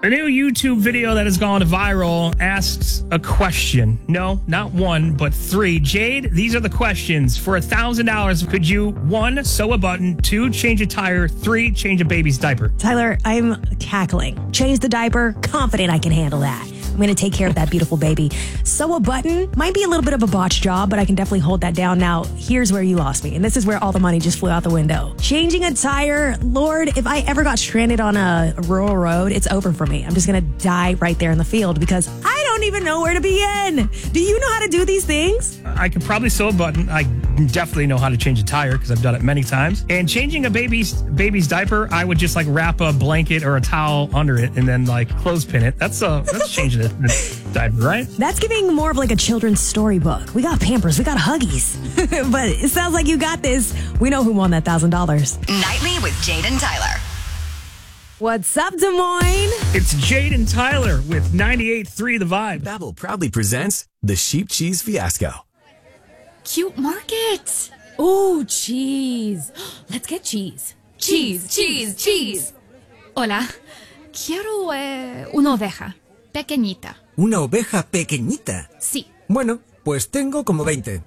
A new YouTube video that has gone viral asks a question. No, not one, but three. Jade, these are the questions. For $1,000, could you, 1, sew a button, 2, change a tire, 3, change a baby's diaper? Tyler, I'm tackling. Change the diaper. Confident I can handle that. I'm going to take care of that beautiful baby. Sew a button might be a little bit of a botch job, but I can definitely hold that down. Now, here's where you lost me. And this is where all the money just flew out the window. Changing a tire. Lord, if I ever got stranded on a rural road, it's over for me. I'm just going to die right there in the field because I don't even know where to begin. Do you know how to do these things? I could probably sew a button. I definitely know how to change a tire because I've done it many times. And changing a baby's diaper, I would just like wrap a blanket or a towel under it and then like clothespin it. That's changing a diaper, right? That's giving more of like a children's storybook. We got Pampers, we got Huggies. But it sounds like you got this. We know who won that $1,000. Nightly with Jade and Tyler. What's up, Des Moines? It's Jade and Tyler with 98.3 The Vibe. Babbel proudly presents the Sheep Cheese Fiasco. Cute market. Ooh, cheese. Let's get cheese. Cheese. Hola. Quiero una oveja. Pequeñita. ¿Una oveja pequeñita? Sí. Bueno, pues tengo como 20.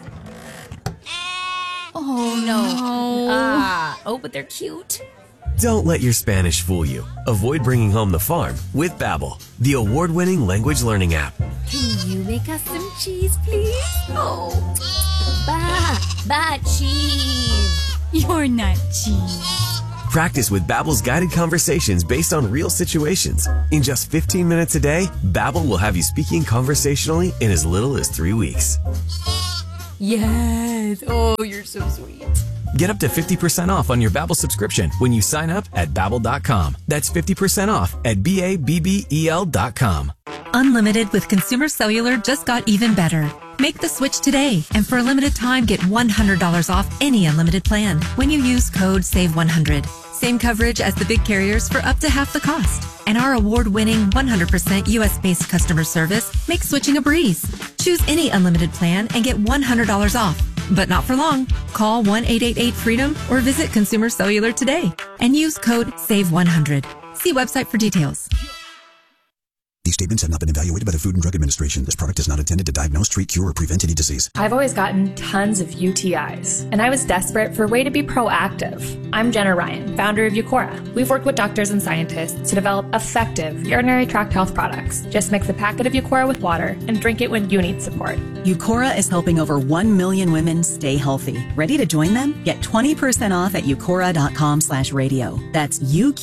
Oh, no. But they're cute. Don't let your Spanish fool you. Avoid bringing home the farm with Babbel, the award-winning language learning app. Can you make us some cheese, please? Oh, cheese. You're not cheese. Practice with Babbel's guided conversations based on real situations. In just 15 minutes a day, Babbel will have you speaking conversationally in as little as 3 weeks. Yes. Oh, you're so sweet. Get up to 50% off on your Babbel subscription when you sign up at Babbel.com. That's 50% off at Babbel.com. Unlimited with Consumer Cellular just got even better. Make the switch today, and for a limited time, get $100 off any unlimited plan when you use code SAVE100. Same coverage as the big carriers for up to half the cost. And our award-winning 100% U.S.-based customer service makes switching a breeze. Choose any unlimited plan and get $100 off. But not for long. Call 1-888-FREEDOM or visit Consumer Cellular today and use code SAVE100. See website for details. These statements have not been evaluated by the Food and Drug Administration. This product is not intended to diagnose, treat, cure, or prevent any disease. I've always gotten tons of UTIs, and I was desperate for a way to be proactive. I'm Jenna Ryan, founder of Eucora. We've worked with doctors and scientists to develop effective urinary tract health products. Just mix a packet of Eucora with water and drink it when you need support. Eucora is helping over 1 million women stay healthy. Ready to join them? Get 20% off at eucora.com/radio. That's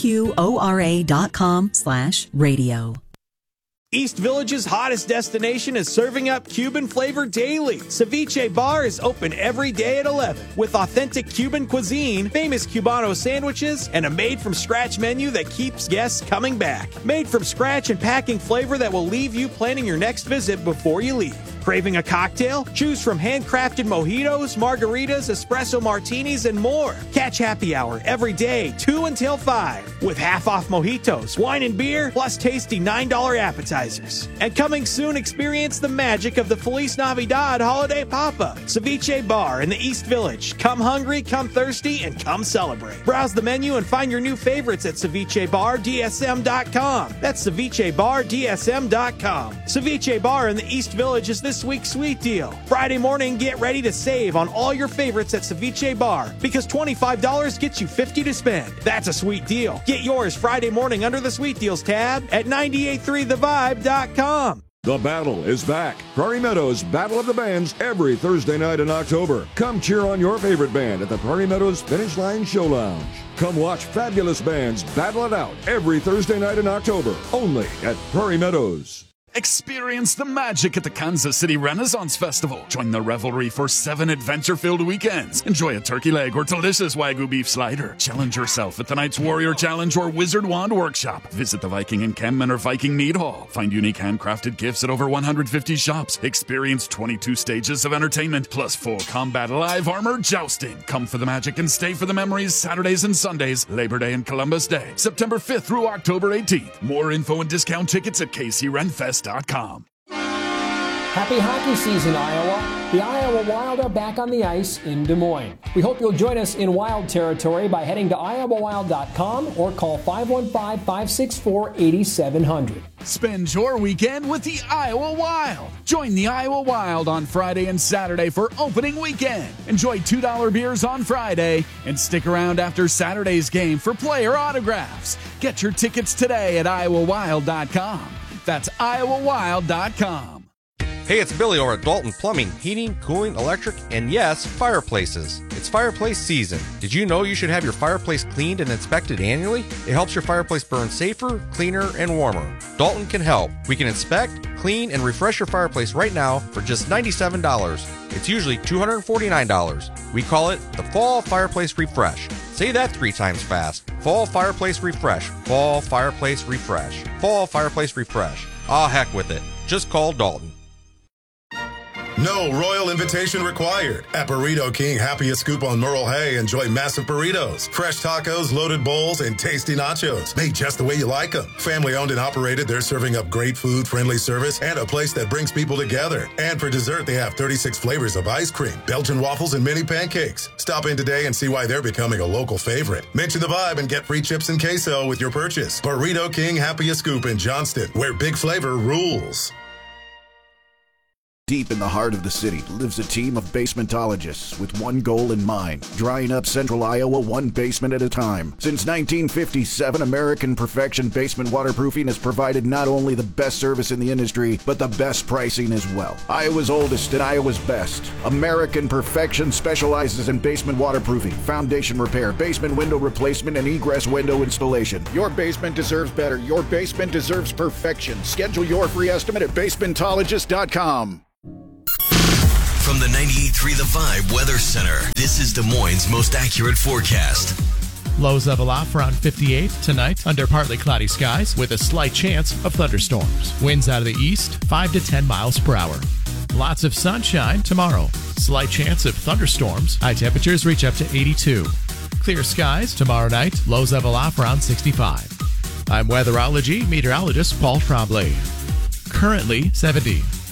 UQORA.com/radio. East Village's hottest destination is serving up Cuban flavor daily. Ceviche Bar is open every day at 11 with authentic Cuban cuisine, famous Cubano sandwiches, and a made-from-scratch menu that keeps guests coming back. Made from scratch and packing flavor that will leave you planning your next visit before you leave. Craving a cocktail? Choose from handcrafted mojitos, margaritas, espresso martinis, and more. Catch happy hour every day, 2 until 5, with half-off mojitos, wine and beer, plus tasty $9 appetizers. And coming soon, experience the magic of the Feliz Navidad holiday pop-up. Ceviche Bar in the East Village. Come hungry, come thirsty, and come celebrate. Browse the menu and find your new favorites at cevichebardsm.com. That's cevichebardsm.com. Ceviche Bar in the East Village is this week's sweet deal. Friday morning, get ready to save on all your favorites at Ceviche Bar because $25 gets you $50 to spend. That's a sweet deal. Get yours Friday morning under the Sweet Deals tab at 983thevibe.com. The battle is back. Prairie Meadows Battle of the Bands every Thursday night in October. Come cheer on your favorite band at the Prairie Meadows Finish Line Show Lounge. Come watch fabulous bands battle it out every Thursday night in October, only at Prairie Meadows. Experience the magic at the Kansas City Renaissance Festival. Join the revelry for 7 adventure-filled weekends. Enjoy a turkey leg or delicious Wagyu beef slider. Challenge yourself at the Knight's Warrior Challenge or Wizard Wand Workshop. Visit the Viking Encampment or Viking Mead Hall. Find unique handcrafted gifts at over 150 shops. Experience 22 stages of entertainment, plus full combat live armor jousting. Come for the magic and stay for the memories Saturdays and Sundays, Labor Day and Columbus Day, September 5th through October 18th. More info and discount tickets at KCRenfest.com. Happy hockey season, Iowa. The Iowa Wild are back on the ice in Des Moines. We hope you'll join us in Wild territory by heading to iowawild.com or call 515-564-8700. Spend your weekend with the Iowa Wild. Join the Iowa Wild on Friday and Saturday for opening weekend. Enjoy $2 beers on Friday and stick around after Saturday's game for player autographs. Get your tickets today at iowawild.com. That's iowawild.com. Hey, it's Billy over at Dalton Plumbing, Heating, Cooling, Electric, and yes, fireplaces. It's fireplace season. Did you know you should have your fireplace cleaned and inspected annually? It helps your fireplace burn safer, cleaner, and warmer. Dalton can help. We can inspect, clean, and refresh your fireplace right now for just $97. It's usually $249. We call it the Fall Fireplace Refresh. Say that 3 times fast. Fall Fireplace Refresh. Fall Fireplace Refresh. Fall Fireplace Refresh. Ah, heck with it. Just call Dalton. No royal invitation required. At Burrito King, happiest scoop on Merle Hay, enjoy massive burritos, fresh tacos, loaded bowls, and tasty nachos. Made just the way you like them. Family owned and operated, they're serving up great food, friendly service, and a place that brings people together. And for dessert, they have 36 flavors of ice cream, Belgian waffles, and mini pancakes. Stop in today and see why they're becoming a local favorite. Mention the vibe and get free chips and queso with your purchase. Burrito King, happiest scoop in Johnston, where big flavor rules. Deep in the heart of the city lives a team of basementologists with one goal in mind, drying up central Iowa one basement at a time. Since 1957, American Perfection Basement Waterproofing has provided not only the best service in the industry, but the best pricing as well. Iowa's oldest and Iowa's best. American Perfection specializes in basement waterproofing, foundation repair, basement window replacement, and egress window installation. Your basement deserves better. Your basement deserves perfection. Schedule your free estimate at basementologist.com. From the 98.3 The Vibe Weather Center, this is Des Moines' most accurate forecast. Lows level off around 58 tonight under partly cloudy skies with a slight chance of thunderstorms. Winds out of the east, 5 to 10 miles per hour. Lots of sunshine tomorrow. Slight chance of thunderstorms. High temperatures reach up to 82. Clear skies tomorrow night. Lows level off around 65. I'm weatherology meteorologist Paul Tremblay. Currently 70.